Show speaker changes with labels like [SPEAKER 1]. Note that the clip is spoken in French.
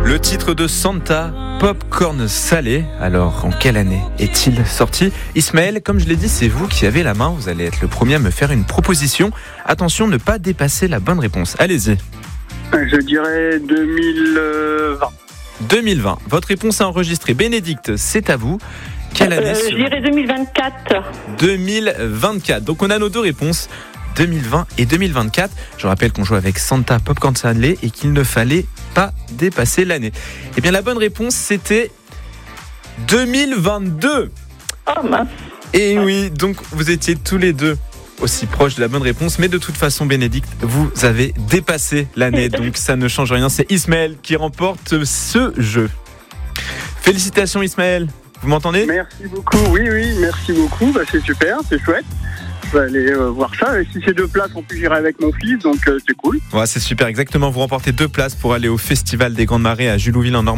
[SPEAKER 1] Le titre de Santa, Popcorn Salé. Alors, en quelle année est-il sorti ? Ismaël, comme je l'ai dit, c'est vous qui avez la main. Vous allez être le premier à me faire une proposition. Attention, ne pas dépasser la bonne réponse. Allez-y.
[SPEAKER 2] Je dirais 2020.
[SPEAKER 1] 2020. Votre réponse est enregistrée. Bénédicte, c'est à vous. Quelle année
[SPEAKER 3] Je dirais 2024.
[SPEAKER 1] 2024. Donc, on a nos deux réponses. 2020 et 2024. Je rappelle qu'on joue avec Santa Popcorn Salé et qu'il ne fallait pas dépasser l'année. Eh bien, la bonne réponse, c'était 2022.
[SPEAKER 3] Oh mince.
[SPEAKER 1] Et oui, donc vous étiez tous les deux aussi proches de la bonne réponse. Mais de toute façon, Bénédicte, vous avez dépassé l'année. Donc ça ne change rien. C'est Ismaël qui remporte ce jeu. Félicitations, Ismaël. Vous m'entendez ?
[SPEAKER 2] Merci beaucoup. Oui, merci beaucoup. C'est super, c'est chouette. Je vais aller voir ça. Et si c'est 2 places, en plus j'irai avec mon fils, donc c'est cool.
[SPEAKER 1] Ouais, c'est super, exactement. Vous remportez 2 places pour aller au Festival des Grandes Marées à Jullouville en Normandie.